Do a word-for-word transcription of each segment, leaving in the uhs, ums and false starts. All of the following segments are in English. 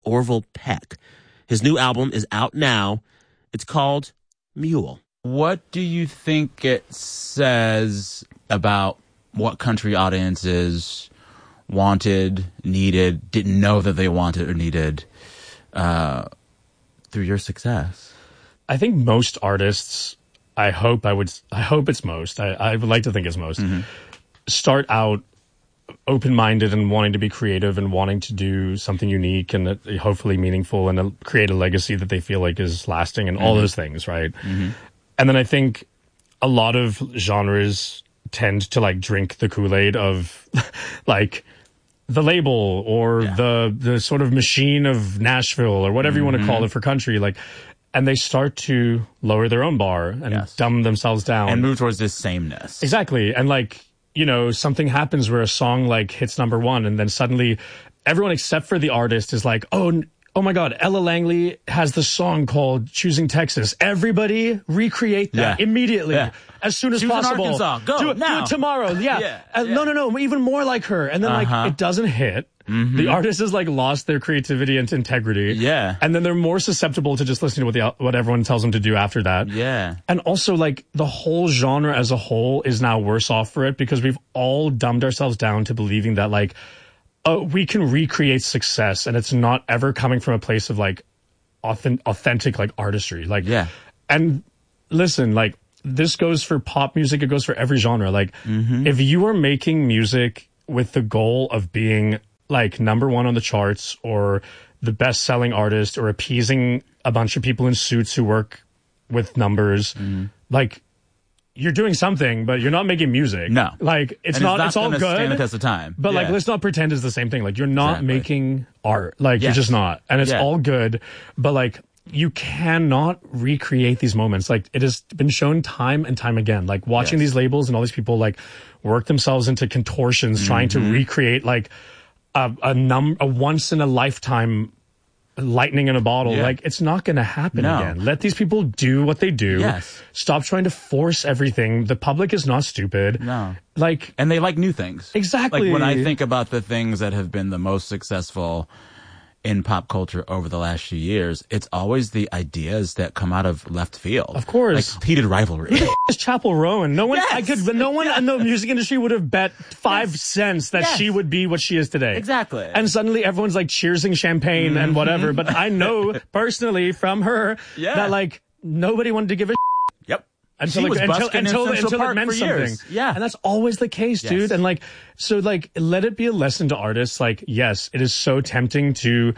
Orville Peck. His new album is out now. It's called Mule. What do you think it says about what country audiences wanted, needed, didn't know that they wanted or needed uh, through your success? I think most artists, I hope I would, I hope it's most, I, I would like to think it's most, mm-hmm. start out open-minded and wanting to be creative and wanting to do something unique and hopefully meaningful and uh, create a legacy that they feel like is lasting and mm-hmm. all those things, right? Mm-hmm. And then I think a lot of genres tend to like drink the Kool-Aid of like the label or yeah. the the sort of machine of Nashville or whatever mm-hmm. you want to call it for country, like, and they start to lower their own bar and yes. dumb themselves down and move towards this sameness. Exactly. And like, you know, something happens where a song like hits number one and then suddenly everyone except for the artist is like, oh, oh my God, Ella Langley has the song called Choosing Texas. Everybody recreate that yeah. immediately yeah. as soon as Choose possible. Arkansas. Go do it, now. Do it tomorrow. Yeah. yeah. Uh, yeah. No, no, no. Even more like her. And then uh-huh. like it doesn't hit. Mm-hmm. The artist has like lost their creativity and integrity. Yeah. And then they're more susceptible to just listening to what the what everyone tells them to do after that. Yeah. And also like the whole genre as a whole is now worse off for it because we've all dumbed ourselves down to believing that like uh, we can recreate success and it's not ever coming from a place of like authentic, authentic like artistry. Like yeah. And listen, like this goes for pop music, it goes for every genre. Like mm-hmm. if you are making music with the goal of being like number one on the charts or the best selling artist or appeasing a bunch of people in suits who work with numbers, mm. like you're doing something, but you're not making music. No. Like it's and not, it's, it's not all good. Stand the test of time. But yeah. like, let's not pretend it's the same thing. Like you're not exactly. making art. Like yes. you're just not. And it's yeah. all good. But like, you cannot recreate these moments. Like it has been shown time and time again, like watching yes. these labels and all these people like work themselves into contortions, mm-hmm. trying to recreate like a, a num, a once in a lifetime lightning in a bottle. Yeah. Like it's not going to happen no. again. Let these people do what they do. Yes. Stop trying to force everything. The public is not stupid. No. Like, and they like new things. Exactly. Like when I think about the things that have been the most successful in pop culture over the last few years, it's always the ideas that come out of left field. Of course. Like heated rivalry. Who the f- is Chapel Rowan? No one, yes. I could, no one yes. in the music industry would have bet five yes. cents that yes. she would be what she is today. Exactly. And suddenly everyone's like cheersing champagne mm-hmm. and whatever. But I know personally from her yeah. that like nobody wanted to give a shit. Yep. Until, she it, was until, busking until, in until Park it meant for something. years. Yeah. And that's always the case, yes. dude. And like, so like, let it be a lesson to artists. Like, yes, it is so tempting to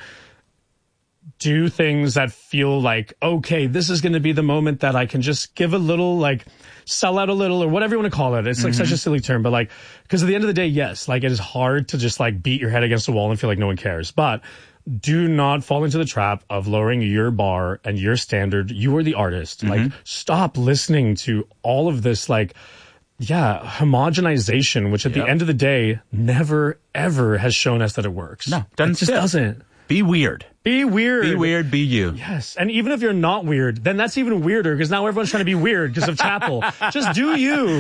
do things that feel like, okay, this is going to be the moment that I can just give a little, like, sell out a little or whatever you want to call it. It's like mm-hmm. such a silly term, but like, because at the end of the day, yes, like it is hard to just like beat your head against the wall and feel like no one cares. But do not fall into the trap of lowering your bar and your standard. You are the artist. Mm-hmm. Like, stop listening to all of this, like, yeah, homogenization, which at yep. the end of the day never, ever has shown us that it works. No, doesn't it just fit. doesn't. Be weird. Be weird. Be weird, be you. Yes. And even if you're not weird, then that's even weirder because now everyone's trying to be weird because of Chapel. Just do you.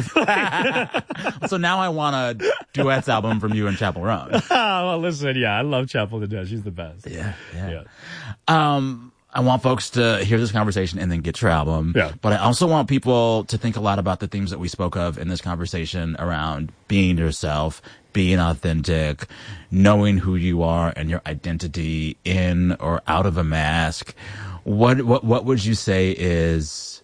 So now I want a duets album from you and Chapel Roan. Oh, well, listen, yeah, I love Chapel to death. She's the best. Yeah, yeah. yeah. Um, I want folks to hear this conversation and then get your album. Yeah. But I also want people to think a lot about the themes that we spoke of in this conversation around being yourself, being authentic, knowing who you are and your identity in or out of a mask. What what what would you say is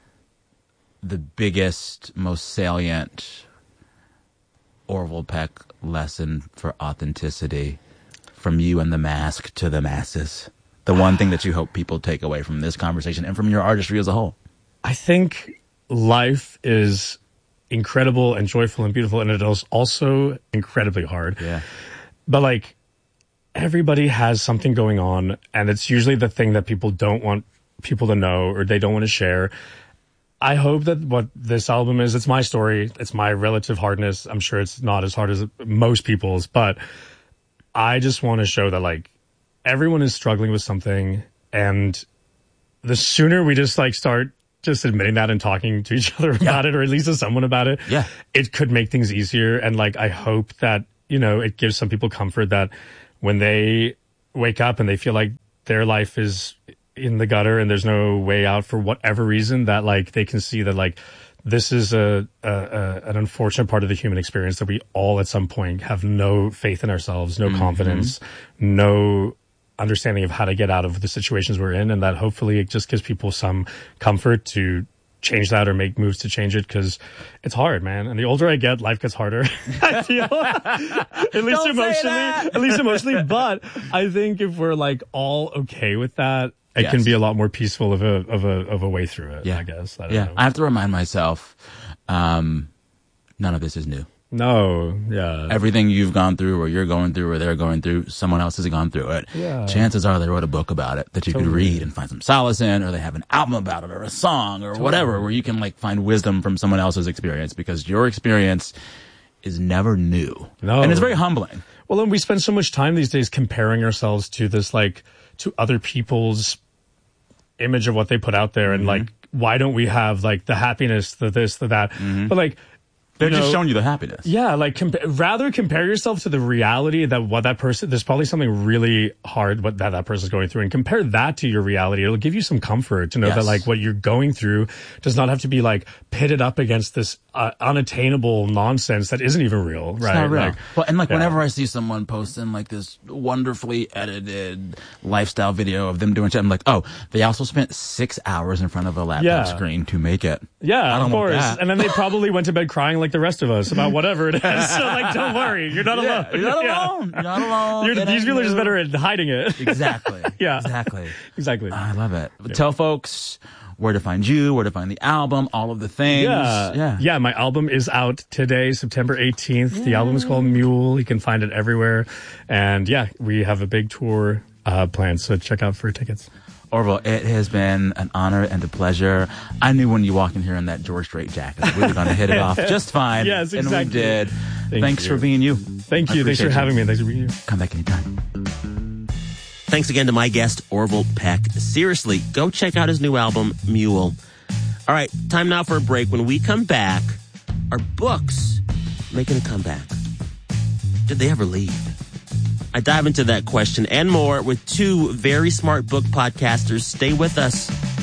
the biggest, most salient Orville Peck lesson for authenticity from you and the mask to the masses? The one thing that you hope people take away from this conversation and from your artistry as a whole? I think life is incredible and joyful and beautiful, and it is also incredibly hard. Yeah. But like, everybody has something going on, and it's usually the thing that people don't want people to know or they don't want to share. I hope that what this album is, it's my story, it's my relative hardness. I'm sure it's not as hard as most people's, but I just want to show that like everyone is struggling with something, and the sooner we just like start just admitting that and talking to each other about yeah. it, or at least to someone about it, yeah. it could make things easier. And like, I hope that, you know, it gives some people comfort that when they wake up and they feel like their life is in the gutter and there's no way out for whatever reason, that like they can see that like this is a, a, a an unfortunate part of the human experience, that we all at some point have no faith in ourselves, no mm-hmm. confidence, no understanding of how to get out of the situations we're in, and that hopefully it just gives people some comfort to change that or make moves to change it, because it's hard, man. And the older I get, life gets harder. I feel at least Don't emotionally, at least emotionally. But I think if we're like all okay with that, it yes. can be a lot more peaceful of a of a of a way through it. Yeah. I guess. I don't yeah, know. I have to remind myself, um, none of this is new. No, yeah. Everything you've gone through or you're going through or they're going through, someone else has gone through it. Yeah. Chances are they wrote a book about it that you totally. could read and find some solace in, or they have an album about it or a song or totally. whatever, where you can like find wisdom from someone else's experience, because your experience is never new. No. And it's very humbling. Well, and we spend so much time these days comparing ourselves to this, like, to other people's image of what they put out there. And mm-hmm. like, why don't we have like the happiness, the this, the that? Mm-hmm. But like, They're you know, just showing you the happiness. Yeah, like compa- rather compare yourself to the reality that what that person, there's probably something really hard what that that person's going through, and compare that to your reality. It'll give you some comfort to know yes. that like what you're going through does not have to be like pitted up against this uh, unattainable nonsense that isn't even real, right? It's not real. Like, well, and like yeah. whenever I see someone posting like this wonderfully edited lifestyle video of them doing shit, I'm like, oh, they also spent six hours in front of a laptop yeah. screen to make it. Yeah, I don't of course. Want that. And then they probably went to bed crying like the rest of us about whatever it is. So like, don't worry, you're not yeah, alone. You're not yeah. alone. You're not alone. You're, these people are just better at hiding it. Exactly. yeah. Exactly. Exactly. I love it. Yeah. Tell folks where to find you, where to find the album, all of the things. Yeah. Yeah. Yeah. My album is out today, September eighteenth. Yeah. The album is called Mule. You can find it everywhere. And yeah, we have a big tour uh, planned. So check out for tickets. Orville, it has been an honor and a pleasure. I knew when you walked in here in that George Strait jacket, we were going to hit it off just fine. Yes, exactly. And we did. Thank Thanks you. for being you. Thank you. Thanks for having you. me. Thanks for being here. Come back anytime. Thanks again to my guest, Orville Peck. Seriously, go check out his new album, Mule. All right, time now for a break. When we come back, are books making a comeback? Did they ever leave? I dive into that question and more with two very smart book podcasters. Stay with us.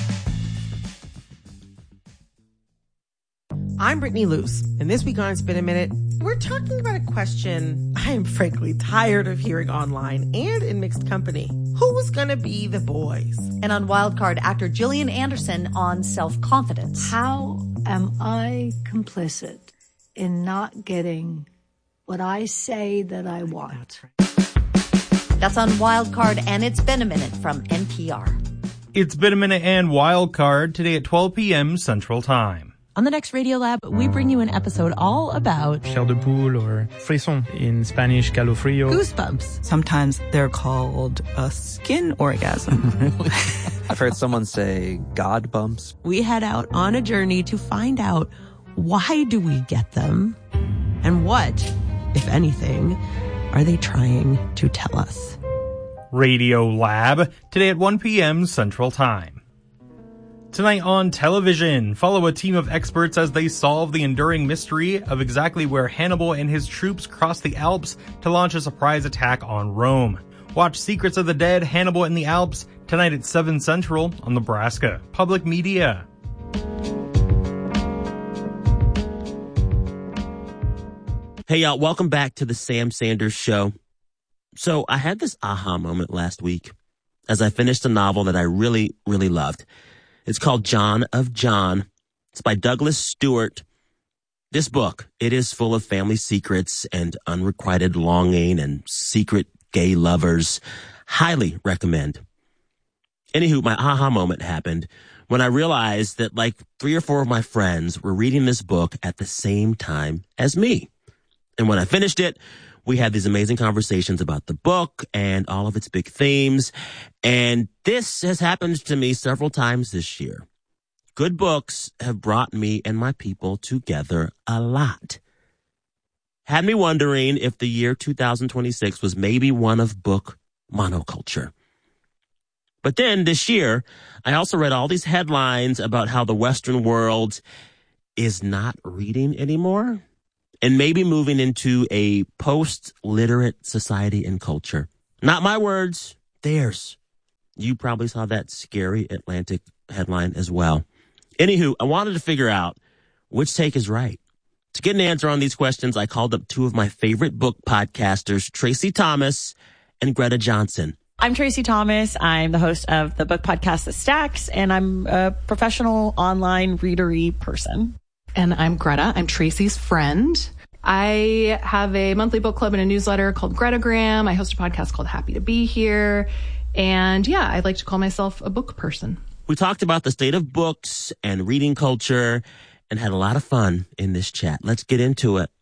I'm Brittany Luce, and this week on Spin a Minute, we're talking about a question I am frankly tired of hearing online and in mixed company. Who's gonna be the boys? And on Wildcard, actor Gillian Anderson on self-confidence. How am I complicit in not getting what I say that I want? That's right. That's on Wildcard, and it's been a minute from N P R. It's been a minute and Wildcard today at twelve p.m. Central Time. On the next Radiolab, we bring you an episode all about chair de poule, or frisson in Spanish, calofrío. Goosebumps. Sometimes they're called a skin orgasm. Really? I've heard someone say God bumps. We head out on a journey to find out, why do we get them? And what, if anything, are they trying to tell us? Radiolab today at one p.m. Central Time. Tonight on television, follow a team of experts as they solve the enduring mystery of exactly where Hannibal and his troops crossed the Alps to launch a surprise attack on Rome. Watch Secrets of the Dead, Hannibal in the Alps tonight at seven Central on Nebraska Public Media. Hey, y'all, welcome back to the Sam Sanders Show. So I had this aha moment last week as I finished a novel that I really, really loved. It's called John of John. It's by Douglas Stewart. This book, it is full of family secrets and unrequited longing and secret gay lovers. Highly recommend. Anywho, my aha moment happened when I realized that like three or four of my friends were reading this book at the same time as me. And when I finished it, we had these amazing conversations about the book and all of its big themes. And this has happened to me several times this year. Good books have brought me and my people together a lot. Had me wondering if the year two thousand twenty-six was maybe one of book monoculture. But then this year, I also read all these headlines about how the Western world is not reading anymore. And maybe moving into a post-literate society and culture. Not my words, stairs. You probably saw that scary Atlantic headline as well. Anywho, I wanted to figure out which take is right. To get an answer on these questions, I called up two of my favorite book podcasters, Tracy Thomas and Greta Johnson. I'm Tracy Thomas. I'm the host of the book podcast The Stacks, and I'm a professional online readery person. And I'm Greta. I'm Tracy's friend. I have a monthly book club and a newsletter called Gretagram. I host a podcast called Happy to Be Here. And yeah, I like to call myself a book person. We talked about the state of books and reading culture and had a lot of fun in this chat. Let's get into it.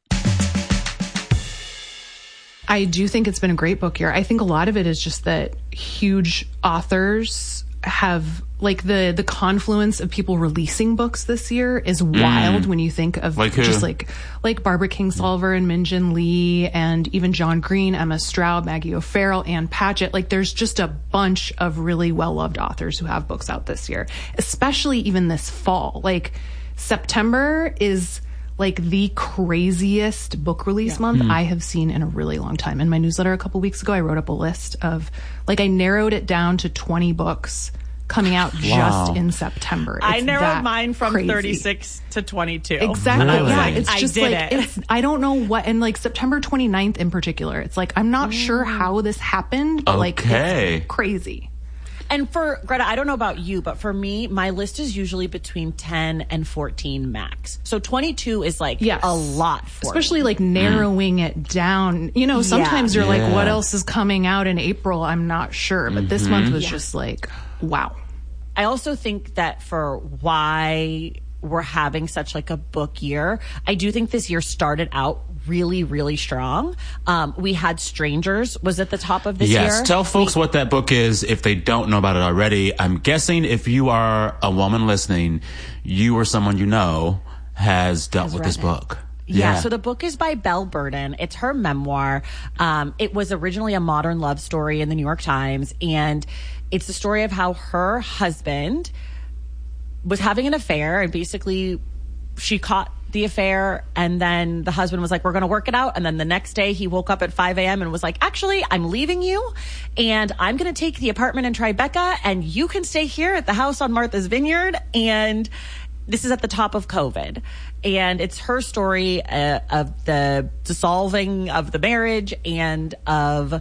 I do think it's been a great book year. I think a lot of it is just that huge authors have, like, the the confluence of people releasing books this year is wild mm. when you think of like just like like Barbara Kingsolver and Min-Jin Lee and even John Green, Emma Straub, Maggie O'Farrell, Ann Patchett. Like, there's just a bunch of really well-loved authors who have books out this year, especially even this fall. Like, September is like the craziest book release yeah. month mm. I have seen in a really long time. In my newsletter a couple weeks ago, I wrote up a list of, like, I narrowed it down to twenty books coming out wow. just in September. It's I narrowed mine from crazy. thirty-six to twenty-two. Exactly. Really? Yeah, it's I just did like, it. it's, I don't know what, and like September twenty-ninth in particular, it's like, I'm not mm. sure how this happened, but like, okay. it's crazy. And for Greta, I don't know about you, but for me, my list is usually between ten and fourteen max. So twenty-two is like yes. a lot for Especially me. like narrowing mm. it down. You know, sometimes yeah. you're yeah. like, what else is coming out in April? I'm not sure. But mm-hmm. this month was yeah. just like, wow. I also think that for why we're having such like a book year, I do think this year started out really, really strong. Um, we had Strangers was at the top of this yes. year. Yes, tell folks we, what that book is if they don't know about it already. I'm guessing if you are a woman listening, you or someone you know has dealt has with this it. book. Yeah. yeah, so the book is by Belle Burden. It's her memoir. Um, it was originally a modern love story in the New York Times, and it's the story of how her husband was having an affair, and basically she caught the affair, and then the husband was like, we're going to work it out. And then the next day he woke up at five a.m. and was like, actually, I'm leaving you, and I'm going to take the apartment in Tribeca, and you can stay here at the house on Martha's Vineyard. And this is at the top of COVID. And it's her story uh, of the dissolving of the marriage and of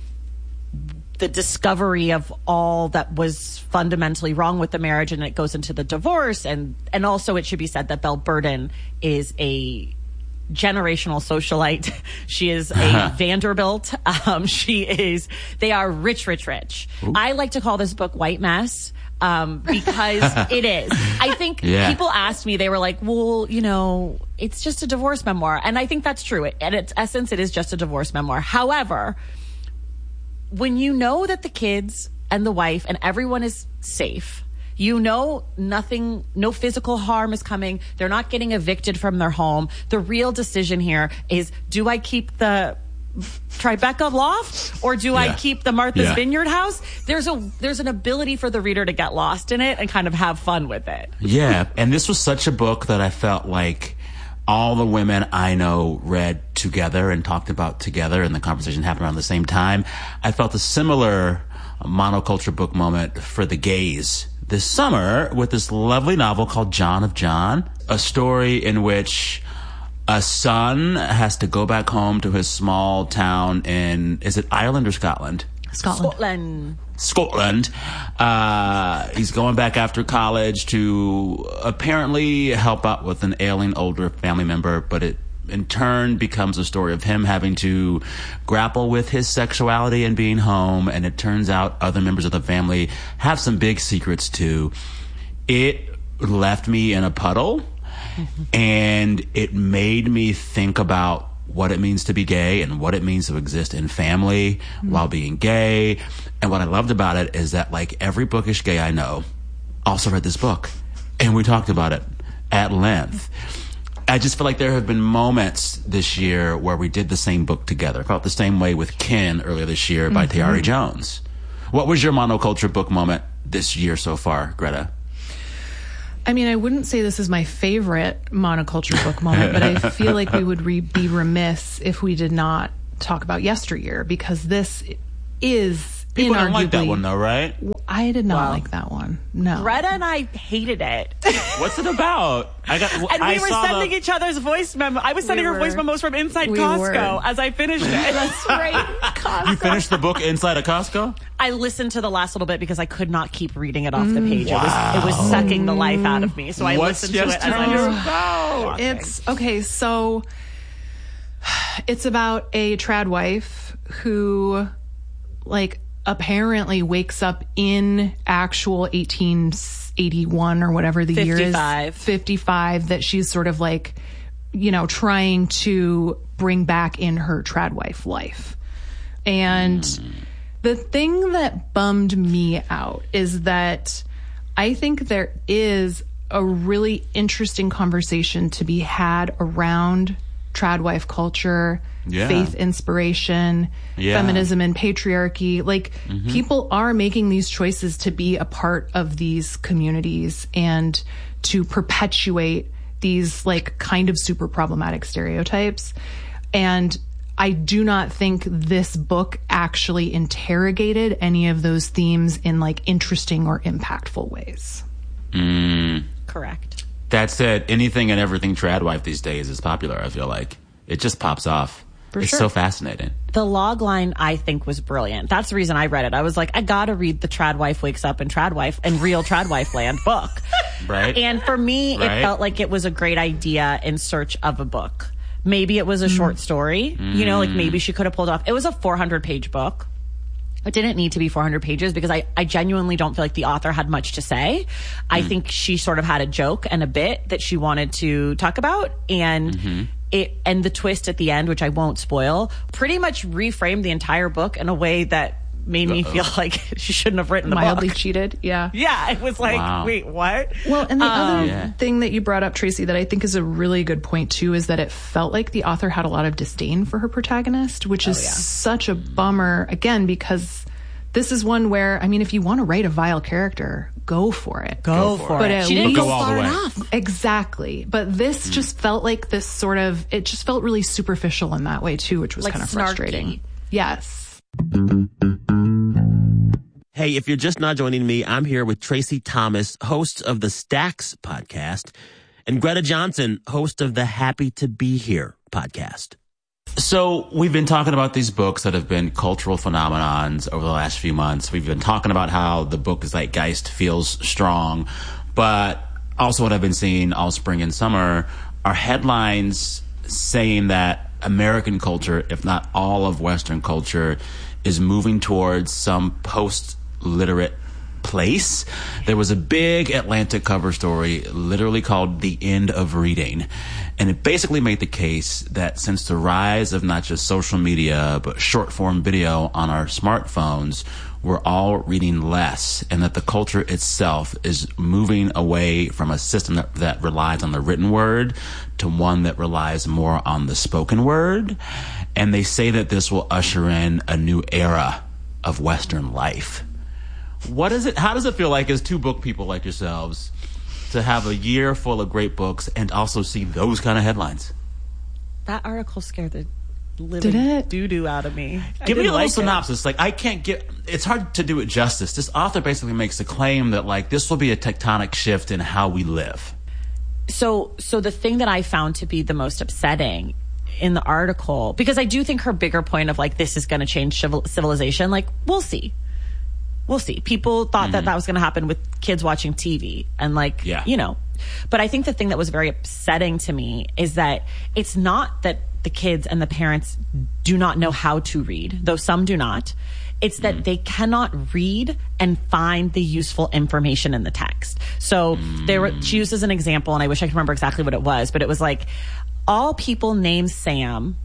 the discovery of all that was fundamentally wrong with the marriage, and it goes into the divorce. And, and also it should be said that Belle Burden is a generational socialite. She is a Vanderbilt. Um, she is, they are rich, rich, rich. Ooh. I like to call this book White Mess. Um, because it is. I think yeah. people asked me, they were like, well, you know, it's just a divorce memoir. And I think that's true. At its essence, it is just a divorce memoir. However, when you know that the kids and the wife and everyone is safe, you know nothing, no physical harm is coming. They're not getting evicted from their home. The real decision here is, do I keep the Tribeca loft or do yeah. I keep the Martha's yeah. Vineyard house? There's a there's an ability for the reader to get lost in it and kind of have fun with it. Yeah, and this was such a book that I felt like all the women I know read together and talked about together, and the conversation happened around the same time. I felt a similar monoculture book moment for the gays this summer with this lovely novel called John of John, a story in which a son has to go back home to his small town in, is it Ireland or Scotland? Scotland. Scotland. Scotland. Uh, he's going back after college to apparently help out with an ailing older family member, but it in turn becomes a story of him having to grapple with his sexuality and being home, and it turns out other members of the family have some big secrets too. It left me in a puddle. And it made me think about what it means to be gay and what it means to exist in family mm-hmm. while being gay. And what I loved about it is that, like, every bookish gay I know also read this book. And we talked about it at length. I just feel like there have been moments this year where we did the same book together. I felt the same way with Kin earlier this year by mm-hmm. Tayari Jones. What was your monoculture book moment this year so far, Greta? I mean, I wouldn't say this is my favorite monoculture book moment, but I feel like we would re- be remiss if we did not talk about Yesteryear, because this is People don't like that inarguably- one, though, right? I did not Wow. like that one. No. Greta and I hated it. What's it about? I got. And I we were saw sending the, each other's voice memo. I was sending We her voice were. memos from inside We Costco were. as I finished it. That's right. Costco. You finished the book inside a Costco? I listened to the last little bit because I could not keep reading it off the page. It was it was sucking the life out of me. So I What's listened to it as I Yesterday was about? It's okay. So it's about a trad wife who, like, apparently wakes up in actual eighteen eighty-one or whatever the year is. fifty-five. fifty-five, that she's sort of like, you know, trying to bring back in her trad wife life. And mm. the thing that bummed me out is that I think there is a really interesting conversation to be had around trad wife culture, Yeah. faith inspiration, Yeah. feminism and patriarchy. Like, Mhm. people are making these choices to be a part of these communities and to perpetuate these, like, kind of super problematic stereotypes. And I do not think this book actually interrogated any of those themes in, like, interesting or impactful ways. Mm. correct. That said, anything and everything tradwife these days is popular, I feel like. It just pops off. For it's sure. so fascinating. The log line, I think, was brilliant. That's the reason I read it. I was like, I gotta read the Trad Wife Wakes Up in Trad Wife and Real Trad Wife Land book. Right. And for me, Right. it felt like it was a great idea in search of a book. Maybe it was a short story. You know, like maybe she could have pulled off. It was a four hundred page book. It didn't need to be four hundred pages because I, I genuinely don't feel like the author had much to say. I Mm. think she sort of had a joke and a bit that she wanted to talk about. And Mm-hmm. it, and the twist at the end, which I won't spoil, pretty much reframed the entire book in a way that made me Uh-oh. feel like she shouldn't have written the Mildly book. cheated, yeah. Yeah, it was like, Wow. wait, what? Well, and the Um, other Yeah. thing that you brought up, Tracy, that I think is a really good point too, is that it felt like the author had a lot of disdain for her protagonist, which is yeah. such a bummer, again, because this is one where, I mean, if you want to write a vile character, go for it. Go for But it. at She didn't least- go Go all the far way. enough. Exactly. But this just felt like this sort of, it just felt really superficial in that way too, which was Like kind of snarky. frustrating. Yes. Hey, if you're just not joining me, I'm here with Tracy Thomas, host of the Stacks podcast, and Greta Johnson, host of the Happy to Be Here podcast. So we've been talking about these books that have been cultural phenomenons over the last few months. We've been talking about how the book zeitgeist feels strong, but also what I've been seeing all spring and summer are headlines saying that American culture, if not all of Western culture, is moving towards some post-literate place. There was a big Atlantic cover story literally called The End of Reading. And it basically made the case that since the rise of not just social media, but short form video on our smartphones, we're all reading less, and that the culture itself is moving away from a system that, that relies on the written word to one that relies more on the spoken word. And they say that this will usher in a new era of Western life. What is it? How does it feel like, as two book people like yourselves, to have a year full of great books and also see those kind of headlines? That article scared the Did living it? doo-doo out of me. I Give me a didn't little like it. synopsis. Like, I can't get, it's hard to do it justice. This author basically makes the claim that, like, this will be a tectonic shift in how we live. So, so the thing that I found to be the most upsetting in the article, because I do think her bigger point of like, this is going to change civil- civilization, like, we'll see. We'll see. People thought that that was going to happen with kids watching T V and like, Yeah. you know, but I think the thing that was very upsetting to me is that it's not that the kids and the parents do not know how to read, though some do not. It's that Mm. they cannot read and find the useful information in the text. So Mm. there were, she used as an example, and I wish I could remember exactly what it was, but it was like, all people named Sam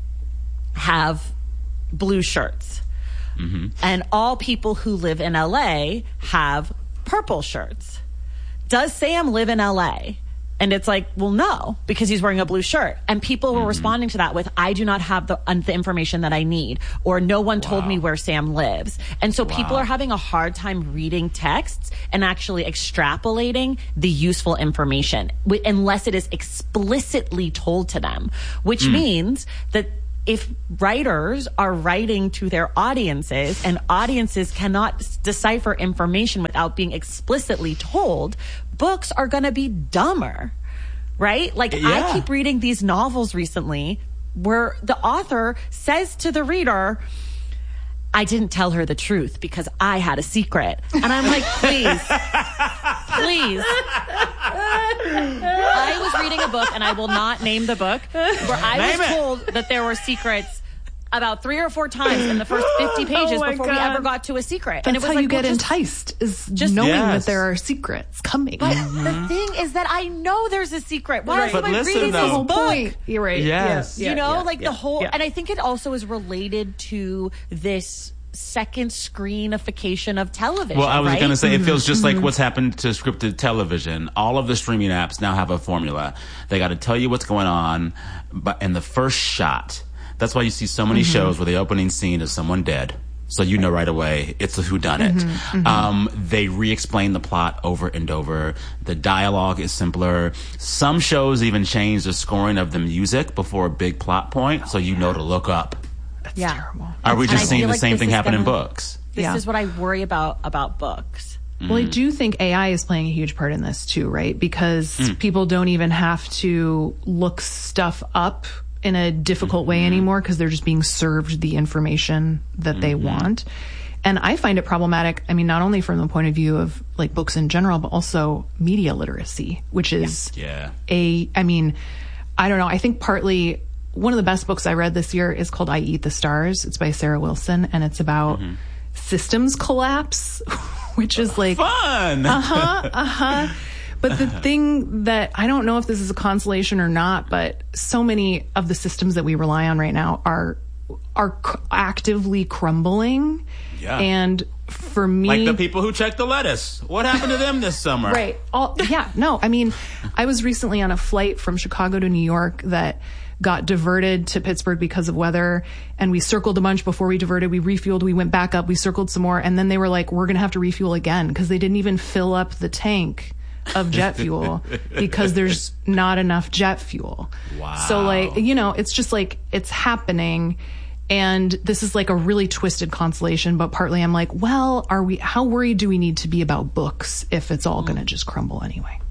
have blue shirts. Mm-hmm. And all people who live in L A have purple shirts. Does Sam live in L A? And it's like, well, no, because he's wearing a blue shirt. And people were Mm-hmm. responding to that with, I do not have the, um, the information that I need, or no one told me where Sam lives. And so people Wow. are having a hard time reading texts and actually extrapolating the useful information, wi- unless it is explicitly told to them, which means that if writers are writing to their audiences and audiences cannot decipher information without being explicitly told, books are going to be dumber, right? Like yeah. I keep reading these novels recently where the author says to the reader, I didn't tell her the truth because I had a secret. And I'm like, please, please. I was reading a book, and I will not name the book, where I name was it. told that there were secrets about three or four times in the first fifty pages oh before God. we ever got to a secret. That's and it was how like, you get well, enticed, is just knowing yes. that there are secrets coming. But mm-hmm. the thing is that I know there's a secret. Why right. am I listen, reading though. this whole book? Point. You're right. Yes. Yeah. You know, yeah. like yeah. the whole, yeah. and I think it also is related to this second screenification of television. Well, I was right? going to say, mm-hmm. it feels just like what's happened to scripted television. All of the streaming apps now have a formula. They got to tell you what's going on, but in the first shot. That's why you see so many mm-hmm. shows where the opening scene is someone dead. So you know right away it's a whodunit. Mm-hmm, mm-hmm. Um, they re-explain the plot over and over. The dialogue is simpler. Some shows even change the scoring of the music before a big plot point, so you know to look up. That's yeah. terrible. Are we just seeing the like same thing happen gonna, in books? This yeah. is what I worry about about books. Well, I do think A I is playing a huge part in this too, right? Because mm. people don't even have to look stuff up in a difficult mm-hmm. way anymore because they're just being served the information that mm-hmm. they want. And I find it problematic, I mean, not only from the point of view of like books in general, but also media literacy, which is yeah. a, I mean, I don't know. I think partly one of the best books I read this year is called I Eat the Stars. It's by Sarah Wilson, and it's about mm-hmm. systems collapse, which is like fun. Uh-huh, uh-huh. But the thing that I don't know if this is a consolation or not, but so many of the systems that we rely on right now are are c- actively crumbling. Yeah. And for me, like the people who check the lettuce. What happened to them this summer? Right. All, yeah. No, I mean, I was recently on a flight from Chicago to New York that got diverted to Pittsburgh because of weather, and we circled a bunch before we diverted. We refueled, we went back up, we circled some more, and then they were like, we're going to have to refuel again because they didn't even fill up the tank of jet fuel because there's not enough jet fuel. Wow. So like, you know, it's just like, it's happening. And this is like a really twisted consolation, but partly I'm like, well, are we, how worried do we need to be about books if it's all mm. going to just crumble anyway?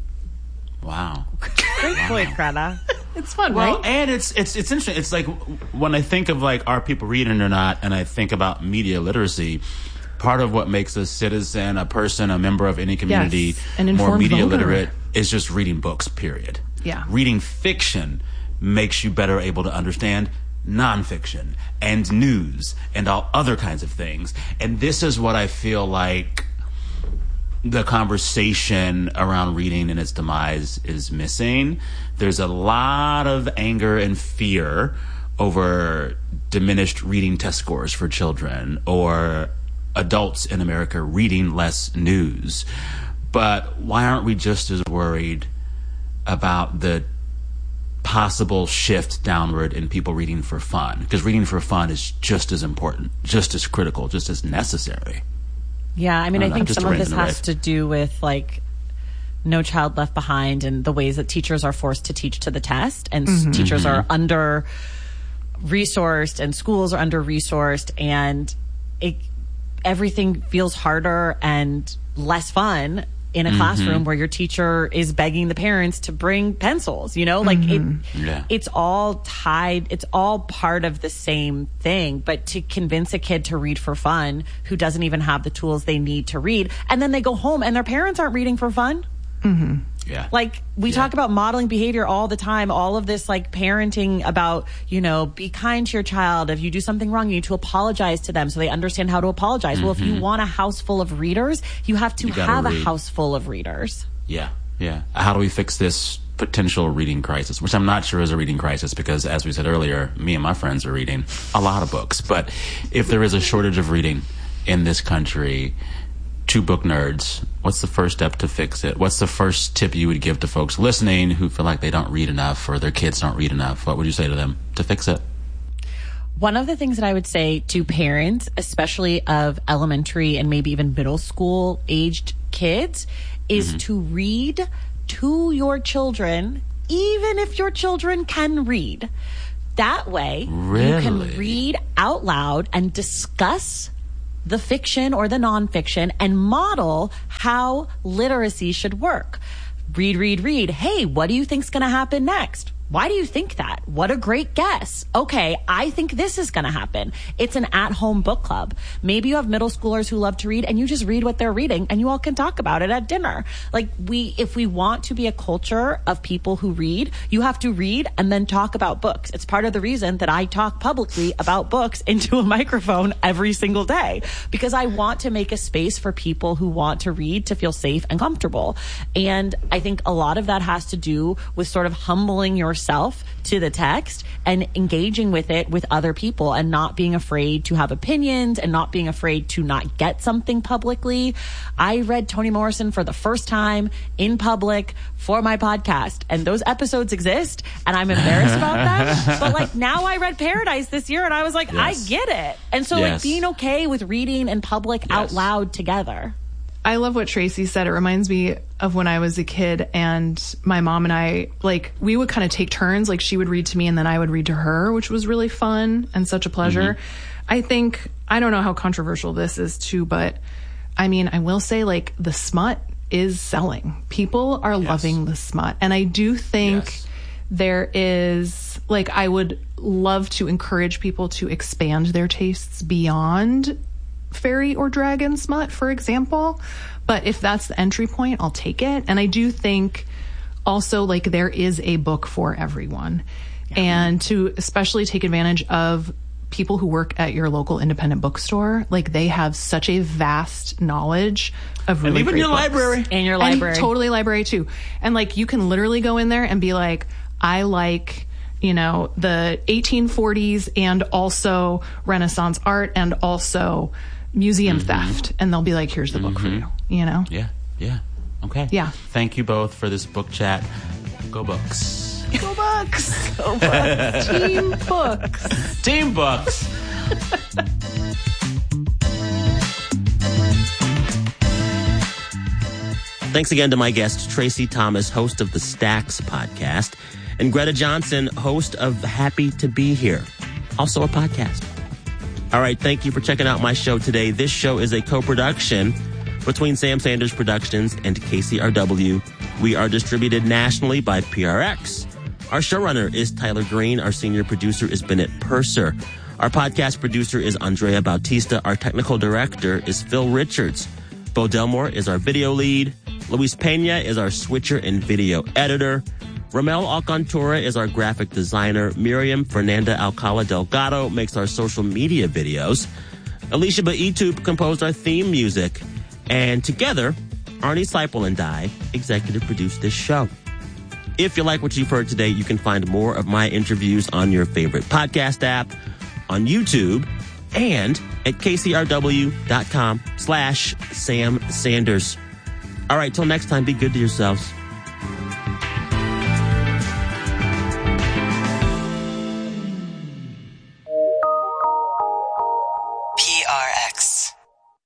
Wow. Great point, Greta. It's fun, well, right? And it's, it's, it's interesting. It's like when I think of like, are people reading or not? And I think about media literacy. Part of what makes a citizen, a person, a member of any community yes, an more media voter. literate is just reading books, period. Yeah. Reading fiction makes you better able to understand nonfiction and news and all other kinds of things. And this is what I feel like the conversation around reading and its demise is missing. There's a lot of anger and fear over diminished reading test scores for children or adults in America reading less news. But why aren't we just as worried about the possible shift downward in people reading for fun? Because reading for fun is just as important, just as critical, just as necessary. Yeah, I mean, I, I think know, some of this has to do with like No Child Left Behind and the ways that teachers are forced to teach to the test, and mm-hmm. teachers mm-hmm. are under resourced and schools are under resourced, and it everything feels harder and less fun in a mm-hmm. classroom where your teacher is begging the parents to bring pencils, you know, like mm-hmm. it, yeah. it's all tied. It's all part of the same thing, but to convince a kid to read for fun who doesn't even have the tools they need to read. And then they go home and their parents aren't reading for fun. Mm-hmm. Yeah. Like we yeah. talk about modeling behavior all the time, all of this like parenting about, you know, be kind to your child. If you do something wrong, you need to apologize to them so they understand how to apologize. Mm-hmm. Well, if you want a house full of readers, you have to you have read. a house full of readers. Yeah. Yeah. How do we fix this potential reading crisis, which I'm not sure is a reading crisis because, as we said earlier, me and my friends are reading a lot of books. But if there is a shortage of reading in this country, two book nerds, what's the first step to fix it? What's the first tip you would give to folks listening who feel like they don't read enough or their kids don't read enough? What would you say to them to fix it? One of the things that I would say to parents, especially of elementary and maybe even middle school aged kids, is mm-hmm. to read to your children, even if your children can read. That way, Really? you can read out loud and discuss the fiction or the nonfiction and model how literacy should work. Read, read, read. Hey, what do you think's going to happen next? Why do you think that? What a great guess. Okay, I think this is going to happen. It's an at-home book club. Maybe you have middle schoolers who love to read and you just read what they're reading and you all can talk about it at dinner. Like we, if we want to be a culture of people who read, you have to read and then talk about books. It's part of the reason that I talk publicly about books into a microphone every single day, because I want to make a space for people who want to read to feel safe and comfortable. And I think a lot of that has to do with sort of humbling yourself to the text and engaging with it with other people and not being afraid to have opinions and not being afraid to not get something publicly. I read Toni Morrison for the first time in public for my podcast, and those episodes exist and I'm embarrassed about them. But like now I read Paradise this year and I was like, yes. I get it. And so Yes. like being okay with reading in public Yes. out loud together. I love what Tracy said. It reminds me of when I was a kid and my mom and I, like, we would kind of take turns. Like, she would read to me and then I would read to her, which was really fun and such a pleasure. Mm-hmm. I think, I don't know how controversial this is too, but I mean, I will say, like, the smut is selling. People are yes. loving the smut. And I do think yes. there is, like, I would love to encourage people to expand their tastes beyond fairy or dragon smut, for example. But if that's the entry point, I'll take it. And I do think also, like, there is a book for everyone. Yeah. And to especially take advantage of people who work at your local independent bookstore, like, they have such a vast knowledge of really and even great your books. library. And your library. And totally library too. And like, you can literally go in there and be like, I like, you know, the eighteen forties and also Renaissance art and also museum mm-hmm. theft. And they'll be like, here's the mm-hmm. book for you, you know? Yeah. Yeah. Okay. Yeah. Thank you both for this book chat. Go Books. Go Books. Go Books. Team Books. Team Books. Thanks again to my guest, Tracy Thomas, host of the Stacks podcast, and Greta Johnson, host of Happy to Be Here, also a podcast. All right, thank you for checking out my show today. This show is a co-production between Sam Sanders Productions and K C R W. We are distributed nationally by P R X. Our showrunner is Tyler Green. Our senior producer is Bennett Purser. Our podcast producer is Andrea Bautista. Our technical director is Phil Richards. Bo Delmore is our video lead. Luis Pena is our switcher and video editor. Ramel Alcantura is our graphic designer. Miriam Fernanda Alcala Delgado makes our social media videos. Alicia Baitup composed our theme music. And together, Arnie Seipel and I executive produced this show. If you like what you've heard today, you can find more of my interviews on your favorite podcast app, on YouTube, and at kcrw.com slash Sam Sanders. All right, till next time, be good to yourselves.